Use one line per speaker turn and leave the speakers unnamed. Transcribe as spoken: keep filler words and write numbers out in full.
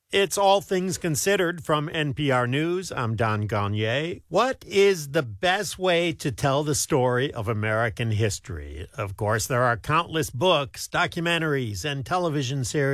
It's All Things Considered from N P R News. I'm Don Gagné. What is the best way to tell the story of American history? Of course, there are countless books, documentaries, and television series